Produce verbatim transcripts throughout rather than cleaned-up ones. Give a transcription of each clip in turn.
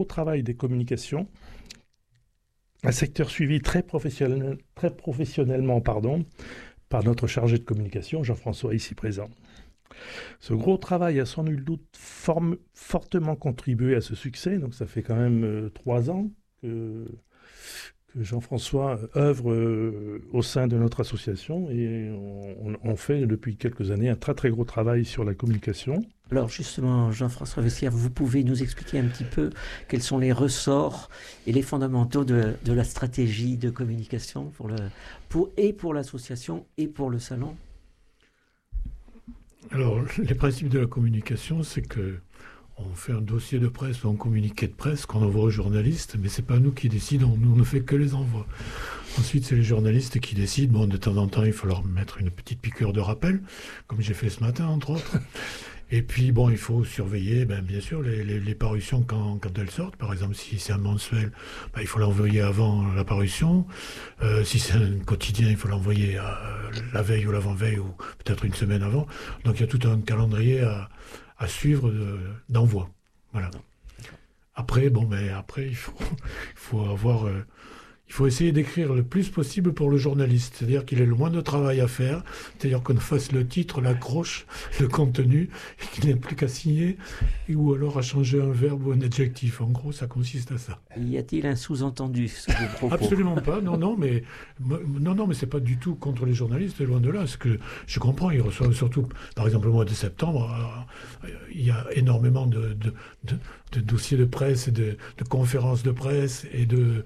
Au travail des communications, un secteur suivi très, professionnel, très professionnellement pardon, par notre chargé de communication, Jean-François, ici présent. Ce gros travail a sans nul doute forme, fortement contribué à ce succès. Donc ça fait quand même euh, trois ans que, que Jean-François œuvre euh, au sein de notre association et on, on fait depuis quelques années un très très gros travail sur la communication. Alors justement, Jean-François Vessière, vous pouvez nous expliquer un petit peu quels sont les ressorts et les fondamentaux de, de la stratégie de communication pour le, pour, et pour l'association et pour le salon? Alors, les principes de la communication, c'est que on fait un dossier de presse ou un communiqué de presse qu'on envoie aux journalistes, mais c'est pas nous qui décidons, nous on ne fait que les envois. Ensuite, c'est les journalistes qui décident. Bon, de temps en temps, il faut leur mettre une petite piqûre de rappel, comme j'ai fait ce matin, entre autres. Et puis, bon, il faut surveiller, ben, bien sûr, les, les, les parutions quand, quand elles sortent. Par exemple, si c'est un mensuel, ben, il faut l'envoyer avant la parution. Euh, si c'est un quotidien, il faut l'envoyer euh, la veille ou l'avant-veille, ou peut-être une semaine avant. Donc, il y a tout un calendrier à, à suivre de, d'envoi. Voilà. Après, bon, ben, après, il faut, il faut avoir... Euh, Il faut essayer d'écrire le plus possible pour le journaliste, c'est-à-dire qu'il ait le moins de travail à faire, c'est-à-dire qu'on fasse le titre, l'accroche, le contenu, et qu'il n'ait plus qu'à signer, ou alors à changer un verbe ou un adjectif. En gros, ça consiste à ça. Y a-t-il un sous-entendu sur vos propos? Absolument pas, non, non, mais non, non, mais c'est pas du tout contre les journalistes, loin de là. Ce que je comprends, ils reçoivent surtout, par exemple, le mois de septembre, euh, il y a énormément de, de, de, de dossiers de presse, de, de conférences de presse et de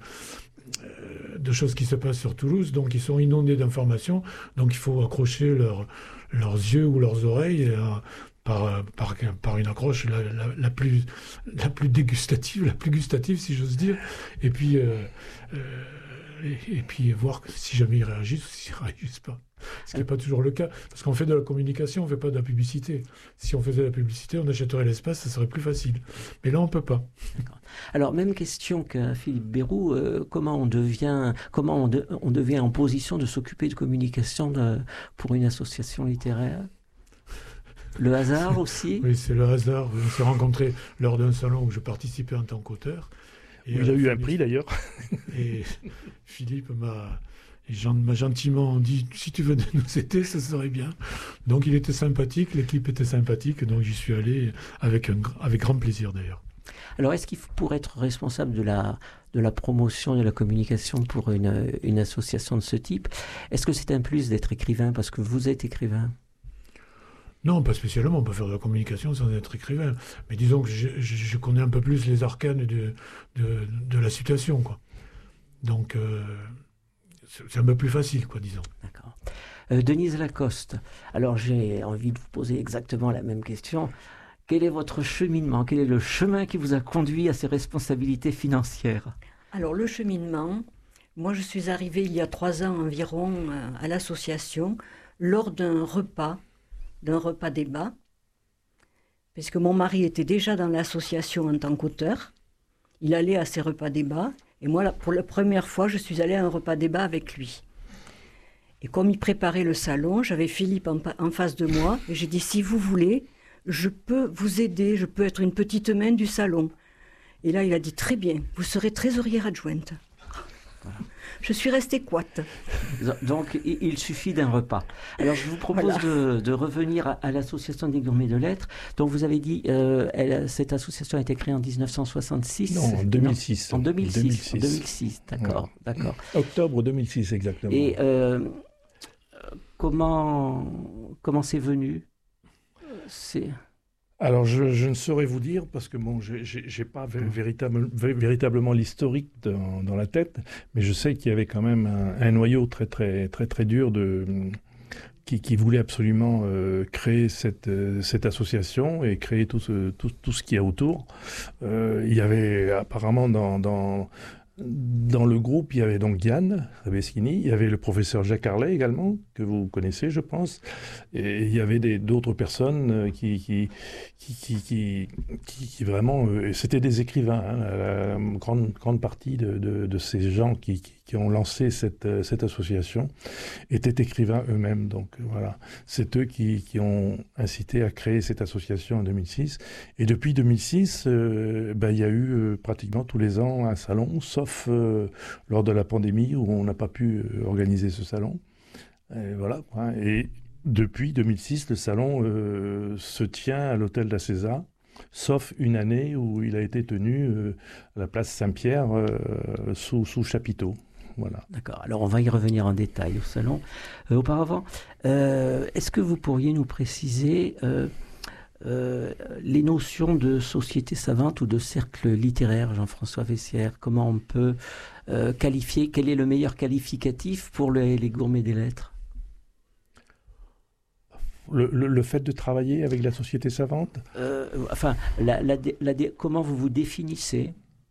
de choses qui se passent sur Toulouse, donc ils sont inondés d'informations, donc il faut accrocher leur, leurs yeux ou leurs oreilles euh, par, par, par une accroche la, la, la, plus, la plus dégustative, la plus gustative si j'ose dire, et puis, euh, euh, et, et puis voir si jamais ils réagissent ou s'ils ne réagissent pas. Ce qui n'est pas toujours le cas, parce qu'on fait de la communication, on ne fait pas de la publicité. Si on faisait de la publicité, on achèterait l'espace, ça serait plus facile. Mais là, on ne peut pas. D'accord. Alors, même question qu'à Philippe Bérou, euh, comment on devient, comment on, de, on devient en position de s'occuper de communication de, pour une association littéraire? Le hasard aussi? Oui, c'est le hasard. On s'est rencontrés lors d'un salon où je participais en tant qu'auteur. Et il a eu un prix d'ailleurs. Et Philippe m'a... Et Jean m'a gentiment dit, si tu venais nous aider, ça serait bien. Donc il était sympathique, l'équipe était sympathique, donc j'y suis allé avec, un, avec grand plaisir d'ailleurs. Alors est-ce qu'il faut, pour être responsable de la, de la promotion, de la communication pour une, une association de ce type, est-ce que c'est un plus d'être écrivain parce que vous êtes écrivain? Non, pas spécialement, on peut faire de la communication sans être écrivain. Mais disons que je, je, je connais un peu plus les arcanes de, de, de la situation, quoi. Donc... Euh, c'est un peu plus facile, quoi, disons. D'accord. Euh, Denise Lacoste, alors j'ai envie de vous poser exactement la même question. Quel est votre cheminement? Quel est le chemin qui vous a conduit à ces responsabilités financières? Alors, le cheminement, moi je suis arrivée il y a trois ans environ à l'association lors d'un repas, d'un repas débat, puisque mon mari était déjà dans l'association en tant qu'auteur. Il allait à ces repas débats. Et moi, pour la première fois, je suis allée à un repas débat avec lui. Et comme il préparait le salon, j'avais Philippe en, en face de moi, et j'ai dit, si vous voulez, je peux vous aider, je peux être une petite main du salon. Et là, il a dit, très bien, vous serez trésorière adjointe. Voilà. Je suis restée couate. Donc, il suffit d'un repas. Alors, je vous propose voilà. de, de revenir à, à l'association des gourmets de lettres. Donc, vous avez dit, euh, elle, cette association a été créée en dix-neuf cent soixante-six. Non, en deux mille six. Non, en deux mille six. deux mille six. En deux mille six, d'accord, ouais. d'accord. Octobre deux mille six, exactement. Et euh, comment, comment c'est venu? C'est... Alors, je, je ne saurais vous dire, parce que bon, je n'ai pas véritable, véritablement l'historique dans, dans la tête, mais je sais qu'il y avait quand même un, un noyau très, très, très, très dur de, qui, qui voulait absolument euh, créer cette, euh, cette association et créer tout ce, tout, tout ce qu'il y a autour. Euh, il y avait apparemment dans... dans Dans le groupe, il y avait donc Diane Rabeschini, il y avait le professeur Jacques Harlet également, que vous connaissez, je pense, et il y avait des, d'autres personnes qui, qui, qui, qui, qui, qui, qui vraiment... Euh, c'était des écrivains, hein, la grande, grande partie de, de, de ces gens qui, qui, qui ont lancé cette, cette association étaient écrivains eux-mêmes. Donc voilà, c'est eux qui, qui ont incité à créer cette association en deux mille six. Et depuis deux mille six, euh, ben, il y a eu euh, pratiquement tous les ans un salon, sauf Sauf euh, lors de la pandémie où on n'a pas pu euh, organiser ce salon. Et voilà. Hein. Et depuis deux mille six, le salon euh, se tient à l'hôtel d'A César, sauf une année où il a été tenu euh, à la place Saint-Pierre euh, sous, sous chapiteau. Voilà. D'accord. Alors on va y revenir en détail au salon. Euh, auparavant, euh, est-ce que vous pourriez nous préciser euh, Euh, les notions de société savante ou de cercle littéraire, Jean-François Vessières, comment on peut euh, qualifier, quel est le meilleur qualificatif pour les, les gourmets des lettres? Le, le, le fait de travailler avec la société savante euh, Enfin, la, la, la, comment vous vous définissez?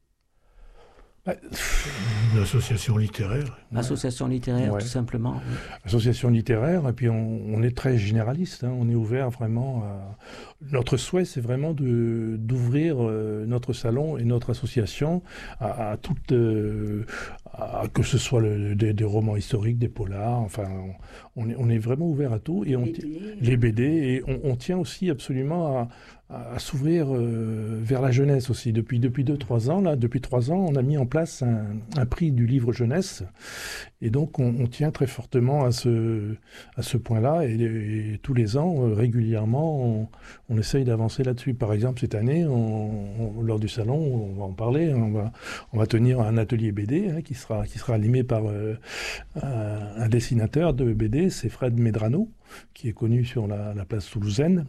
Une association littéraire. Association littéraire, ouais. Tout simplement. Oui. Association littéraire, et puis on, on est très généraliste, hein, on est ouvert vraiment à... Notre souhait, c'est vraiment de, d'ouvrir euh, notre salon et notre association à, à toutes... Euh, à, que ce soit le, des, des romans historiques, des polars, enfin, on, on, est, on est vraiment ouvert à tout. Et on, B D. Les B D, et on, on tient aussi absolument à... à s'ouvrir euh, vers la jeunesse aussi. Depuis, depuis deux, trois ans, là, depuis trois ans, on a mis en place un, un prix du livre jeunesse. Et donc, on, on tient très fortement à ce, à ce point-là. Et, et tous les ans, euh, régulièrement, on, on essaye d'avancer là-dessus. Par exemple, cette année, on, on, lors du salon, on va en parler, on va, on va tenir un atelier B D hein, qui, sera, qui sera animé par euh, un, un dessinateur de B D, c'est Fred Medrano, qui est connu sur la, la place toulousaine.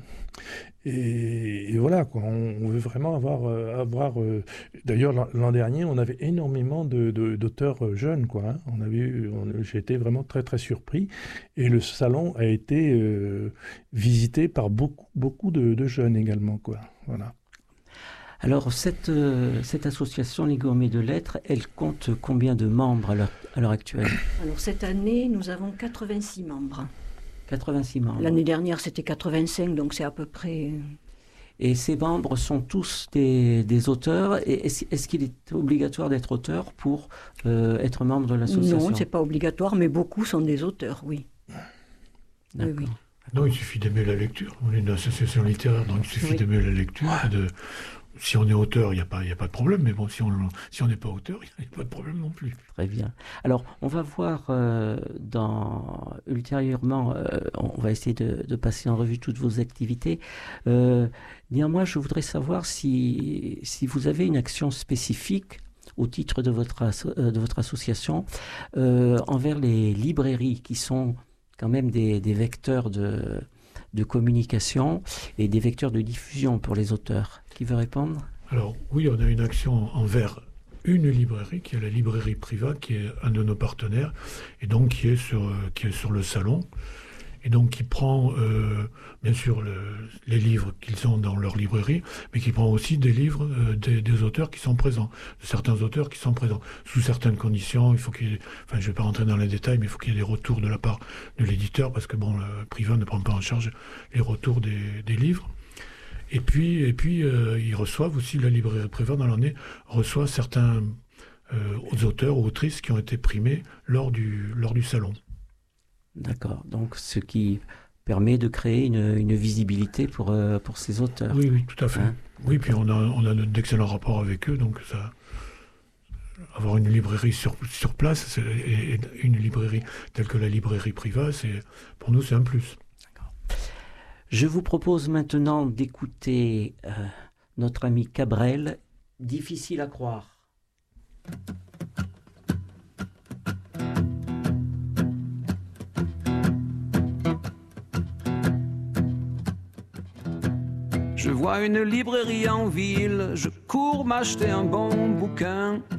Et, et voilà, quoi, on, on veut vraiment avoir... Euh, avoir euh, d'ailleurs, l'an, l'an dernier, on avait énormément de, de, d'auteurs jeunes. Quoi, hein. On avait eu, on, j'ai été vraiment très, très surpris. Et le salon a été euh, visité par beaucoup, beaucoup de, de jeunes également. Quoi, voilà. Alors, cette, euh, cette association, les Gourmets de Lettres, elle compte combien de membres à l'heure, à l'heure actuelle? Alors, cette année, nous avons quatre-vingt-six membres. quatre-vingt-six membres. L'année dernière, c'était quatre-vingt-cinq, donc c'est à peu près... Et ces membres sont tous des, des auteurs. Et est-ce, est-ce qu'il est obligatoire d'être auteur pour euh, être membre de l'association? Non, ce n'est pas obligatoire, mais beaucoup sont des auteurs, oui. D'accord. Oui, oui. Non, il suffit d'aimer la lecture. On est une association littéraire, donc il suffit oui. d'aimer la lecture. Et de... Si on est auteur, il n'y a pas, il n'y a pas de problème, mais bon, si on si on n'est pas auteur, il n'y a pas de problème non plus. Très bien. Alors, on va voir euh, dans ultérieurement, euh, on va essayer de, de passer en revue toutes vos activités. Euh, néanmoins, je voudrais savoir si si vous avez une action spécifique au titre de votre asso- de votre association euh, envers les librairies qui sont quand même des, des vecteurs de de communication et des vecteurs de diffusion pour les auteurs. Qui veut répondre? Alors oui, on a une action envers une librairie, qui est la librairie Priva, qui est un de nos partenaires, et donc qui est sur, qui est sur le salon, et donc qui prend euh, bien sûr le, les livres qu'ils ont dans leur librairie, mais qui prend aussi des livres euh, des, des auteurs qui sont présents, de certains auteurs qui sont présents, sous certaines conditions. Il faut qu'il y ait, enfin je ne vais pas rentrer dans les détails, mais il faut qu'il y ait des retours de la part de l'éditeur, parce que bon, le Priva ne prend pas en charge les retours des, des livres. Et puis, et puis euh, ils reçoivent aussi, la librairie Priva dans l'année reçoit certains euh, auteurs ou autrices qui ont été primés lors du, lors du salon. D'accord, donc ce qui permet de créer une, une visibilité pour, euh, pour ces auteurs. Oui, oui, tout à fait. Hein? Oui, puis on a, on a d'excellents rapports avec eux, donc ça, avoir une librairie sur, sur place, c'est, et, et une librairie telle que la librairie Priva, c'est, pour nous, c'est un plus. D'accord. Je vous propose maintenant d'écouter euh, notre ami Cabrel, Difficile à croire. Je vois une librairie en ville, je cours m'acheter un bon bouquin.